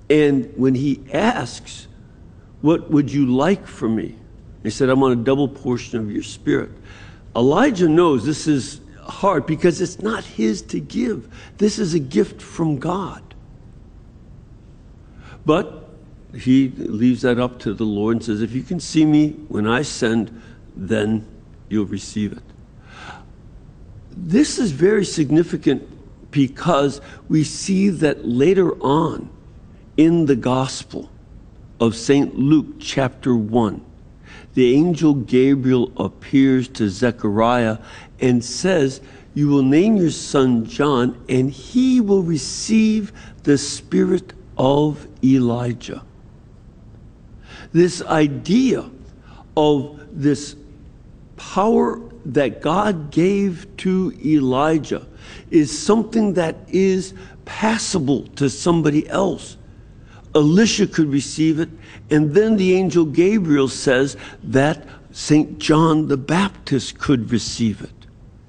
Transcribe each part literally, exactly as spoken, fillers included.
And when he asks, what would you like from me? He said, I want a double portion of your spirit. Elijah knows this is hard because it's not his to give. This is a gift from God. But he leaves that up to the Lord and says, if you can see me when I send, then you'll receive it. This is very significant because we see that later on in the Gospel of Saint Luke chapter one, the angel Gabriel appears to Zechariah and says, you will name your son John, and he will receive the spirit of Elijah. This idea of this power that God gave to Elijah is something that is passable to somebody else. Elisha could receive it, and then the angel Gabriel says that Saint John the Baptist could receive it.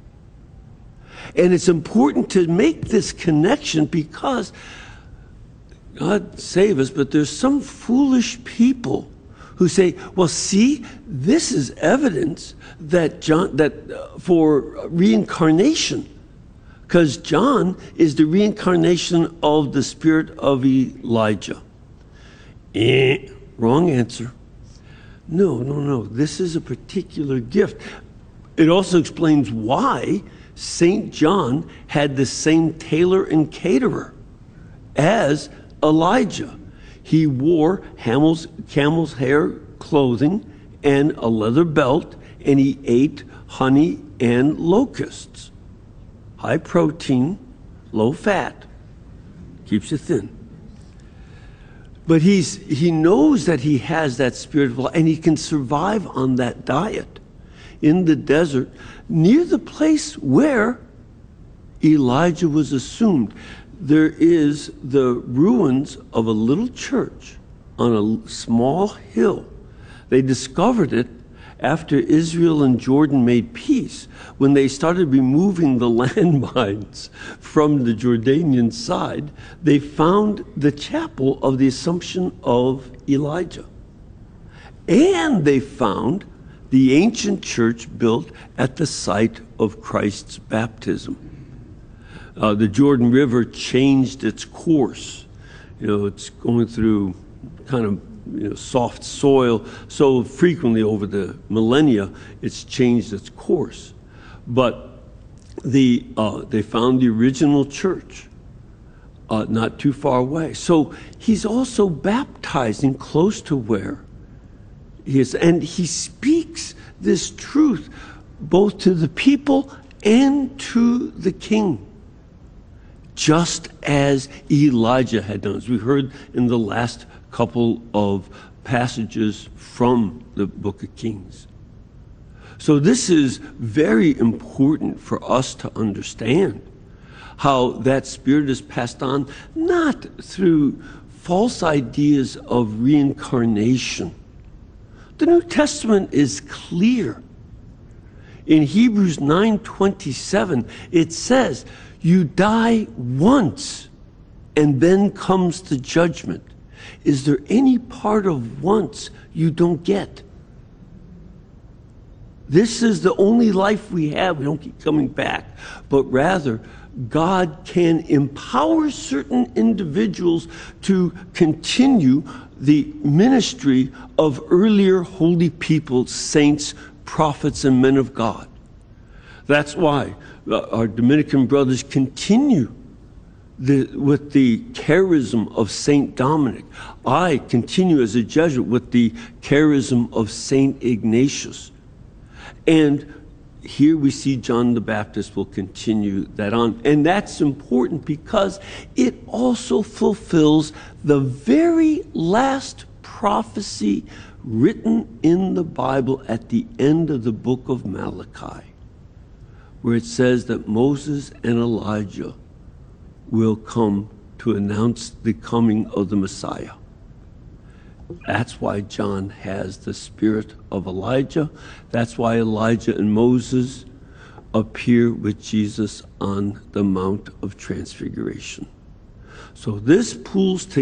And it's important to make this connection because God save us, but there's some foolish people who say, well, see, this is evidence that John, that uh, for reincarnation, because John is the reincarnation of the spirit of Elijah. Eh, wrong answer. No, no, no. This is a particular gift. It also explains why Saint John had the same tailor and caterer as Elijah. He wore camel's, camel's hair clothing and a leather belt, and he ate honey and locusts. High protein, low fat, keeps you thin. But he's, he knows that he has that spirit of life, and he can survive on that diet in the desert near the place where Elijah was assumed. There is the ruins of a little church on a small hill. They discovered it after Israel and Jordan made peace, when they started removing the landmines from the Jordanian side. They found the chapel of the Assumption of Elijah. And they found the ancient church built at the site of Christ's baptism. Uh, the Jordan River changed its course. You know, it's going through kind of you know, soft soil. So frequently over the millennia, it's changed its course. But the uh, they found the original church uh, not too far away. So he's also baptizing close to where he is. And he speaks this truth both to the people and to the king, just as Elijah had done, as we heard in the last couple of passages from the book of Kings. So this is very important for us to understand how that spirit is passed on, not through false ideas of reincarnation. The New Testament is clear. In Hebrews nine twenty-seven, it says, you die once, and then comes the judgment. Is there any part of once you don't get? This is the only life we have. We don't keep coming back. But rather, God can empower certain individuals to continue the ministry of earlier holy people, saints, prophets, and men of God. That's why our Dominican brothers continue the, with the charism of Saint Dominic. I continue as a Jesuit with the charism of Saint Ignatius. And here we see John the Baptist will continue that on. And that's important because it also fulfills the very last prophecy written in the Bible at the end of the book of Malachi, where it says that Moses and Elijah will come to announce the coming of the Messiah. That's why John has the spirit of Elijah. That's why Elijah and Moses appear with Jesus on the Mount of Transfiguration. So this pulls together